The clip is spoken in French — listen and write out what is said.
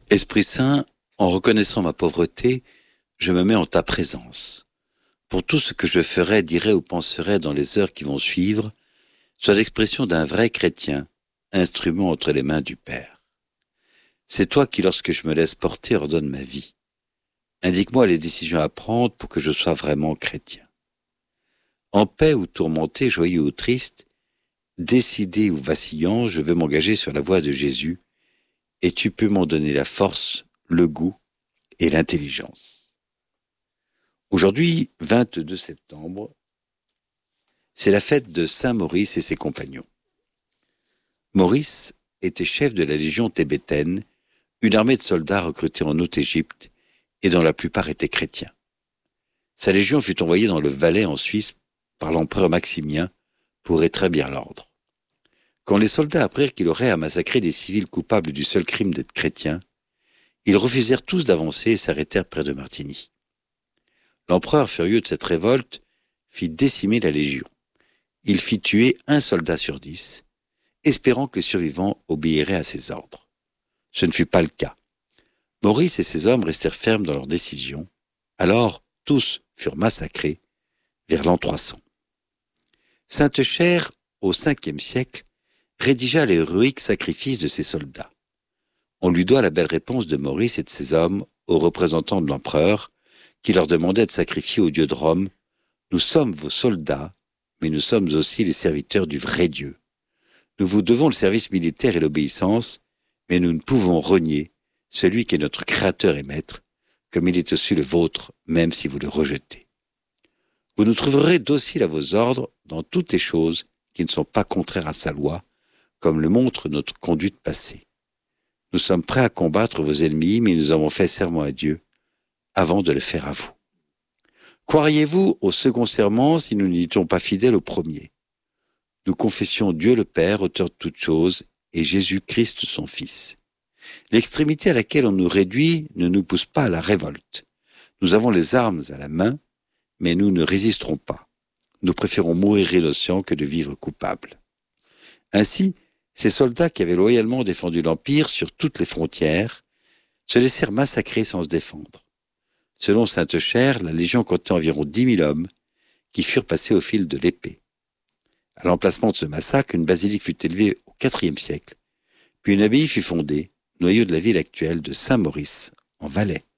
Esprit Saint, en reconnaissant ma pauvreté, je me mets en ta présence. Pour tout ce que je ferai, dirai ou penserai dans les heures qui vont suivre, soit l'expression d'un vrai chrétien, instrument entre les mains du Père. C'est toi qui, lorsque je me laisse porter, ordonne ma vie. Indique-moi les décisions à prendre pour que je sois vraiment chrétien. En paix ou tourmenté, joyeux ou triste, décidé ou vacillant, je veux m'engager sur la voie de Jésus, et tu peux m'en donner la force, le goût et l'intelligence. Aujourd'hui, 22 septembre, c'est la fête de Saint Maurice et ses compagnons. Maurice était chef de la légion tébétaine, une armée de soldats recrutés en Haute-Égypte et dont la plupart étaient chrétiens. Sa légion fut envoyée dans le Valais en Suisse par l'empereur Maximien pour rétablir l'ordre. Quand les soldats apprirent qu'il aurait à massacrer des civils coupables du seul crime d'être chrétiens, ils refusèrent tous d'avancer et s'arrêtèrent près de Martigny. L'empereur, furieux de cette révolte, fit décimer la légion. Il fit tuer 1 soldat sur 10, espérant que les survivants obéiraient à ses ordres. Ce ne fut pas le cas. Maurice et ses hommes restèrent fermes dans leur décision. Alors, tous furent massacrés vers l'an 300. Sainte Chère, au 5e siècle, rédigea l'héroïque sacrifice de ses soldats. On lui doit la belle réponse de Maurice et de ses hommes aux représentants de l'empereur, qui leur demandait de sacrifier au Dieu de Rome. Nous sommes vos soldats, mais nous sommes aussi les serviteurs du vrai Dieu. Nous vous devons le service militaire et l'obéissance, mais nous ne pouvons renier celui qui est notre créateur et maître, comme il est aussi le vôtre, même si vous le rejetez. Vous nous trouverez dociles à vos ordres dans toutes les choses qui ne sont pas contraires à sa loi, comme le montre notre conduite passée. Nous sommes prêts à combattre vos ennemis, mais nous avons fait serment à Dieu avant de le faire à vous. Croiriez-vous au second serment si nous n'étions pas fidèles au premier? Nous confessions Dieu le Père, auteur de toutes choses, et Jésus-Christ son Fils. L'extrémité à laquelle on nous réduit ne nous pousse pas à la révolte. Nous avons les armes à la main, mais nous ne résisterons pas. Nous préférons mourir innocents que de vivre coupables. Ainsi, ces soldats qui avaient loyalement défendu l'Empire sur toutes les frontières se laissèrent massacrer sans se défendre. Selon Sainte Chère, la Légion comptait environ 10 000 hommes qui furent passés au fil de l'épée. À l'emplacement de ce massacre, une basilique fut élevée au IVe siècle, puis une abbaye fut fondée, noyau de la ville actuelle de Saint-Maurice, en Valais.